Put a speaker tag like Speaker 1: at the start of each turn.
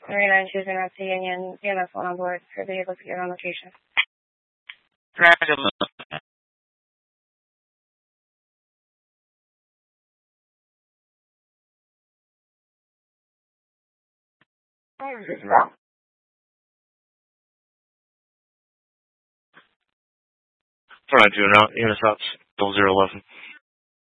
Speaker 1: Marina choosing Nazi Union, EMS one on board for vehicle to get on location.
Speaker 2: Roger.
Speaker 3: For 92 now, EMS ops, 0011.